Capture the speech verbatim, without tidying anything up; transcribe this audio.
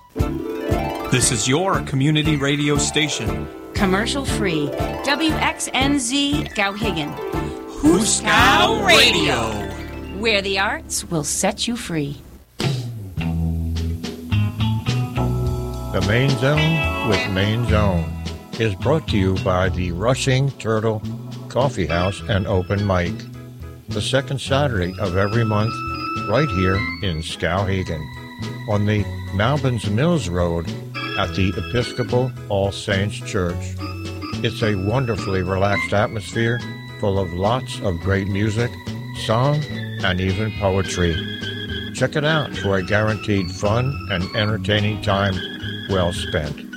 This is your community radio station. Commercial free. W X N Z Skowhegan. Huskow Radio. Where the arts will set you free. The Main Zone with Main Zone is brought to you by the Rushing Turtle Coffee House and Open Mic, the second Saturday of every month, right here in Skowhegan, on the Malbins Mills Road at the Episcopal All Saints Church. It's a wonderfully relaxed atmosphere full of lots of great music, song, and even poetry. Check it out for a guaranteed fun and entertaining time well spent.